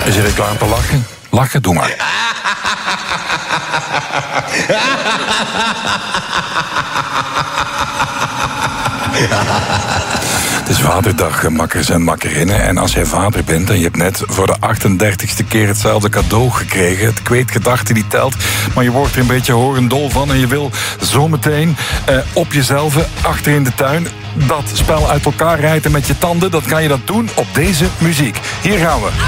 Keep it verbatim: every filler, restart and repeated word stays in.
Is er klaar te lachen? Lachen, doe maar. Het is Vaderdag, makkers en makkerinnen. En als jij vader bent en je hebt net voor de achtendertigste keer hetzelfde cadeau gekregen, het kweet gedachte die telt, maar je wordt er een beetje horendol van en je wil zometeen eh, op jezelf, achter in de tuin, dat spel uit elkaar rijten met je tanden, dat kan je dat doen op deze muziek. Hier gaan we.